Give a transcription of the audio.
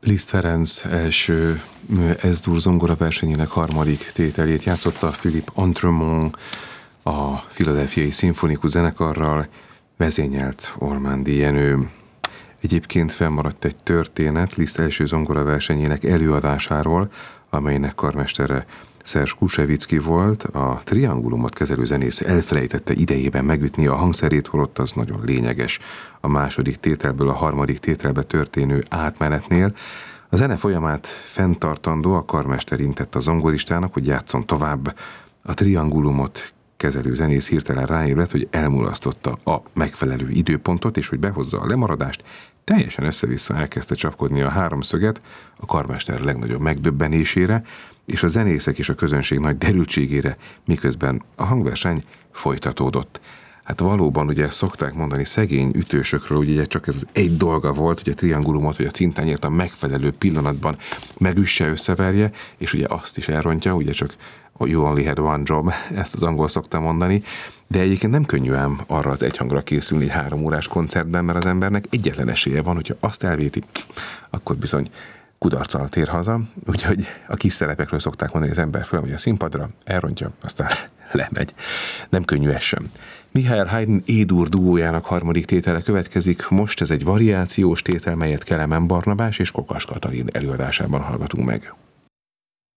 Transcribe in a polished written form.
Liszt Ferenc első S-dur zongora versenyének harmadik tételét játszotta Philippe Entremont a Philadelphiai Szimfonikus Zenekarral, vezényelt Ormandy Jenő. Egyébként fennmaradt egy történet Liszt első zongora versenyének előadásáról, amelynek karmestere Serge Kusevitzky volt. A triangulumot kezelő zenész elfelejtette idejében megütni a hangszerét, holott az nagyon lényeges a második tételből a harmadik tételbe történő átmenetnél. A zene folyamát fenntartandó a karmester intett a zongoristának, hogy játszon tovább. A triangulumot kezelő zenész hirtelen ráébredt, hogy elmulasztotta a megfelelő időpontot, és hogy behozza a lemaradást, teljesen össze-vissza elkezdte csapkodni a háromszöget a karmester legnagyobb megdöbbenésére, és a zenészek és a közönség nagy derültségére, miközben a hangverseny folytatódott. Hát valóban ugye szokták mondani szegény ütősökről, ugye csak ez egy dolga volt, hogy a triangulumot vagy a cintányért a megfelelő pillanatban megüsse, összeverje, és ugye azt is elrontja, ugye csak you only had one job, ezt az angol szokta mondani, de egyébként nem könnyű ám arra az egyhangra készülni egy 3 órás koncertben, mert az embernek egyetlen esélye van, hogyha azt elvéti, akkor bizony kudarccal tér haza, úgyhogy a kis szerepekről szokták mondani, hogy az ember fölmegy a színpadra, elrontja, aztán lemegy. Nem könnyű ez sem. Michael Haydn E-dur duójának harmadik tétele következik, most ez egy variációs tétel, melyet Kelemen Barnabás és Kokas Katalin előadásában hallgatunk meg.